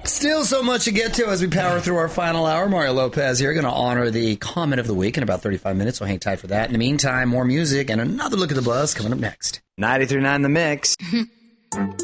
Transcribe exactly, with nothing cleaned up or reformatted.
Still so much to get to as we power through our final hour. Mario Lopez here, going to honor the comment of the week in about thirty-five minutes, so hang tight for that. In the meantime, more music and another look at the buzz coming up next. ninety-three point nine The Mix.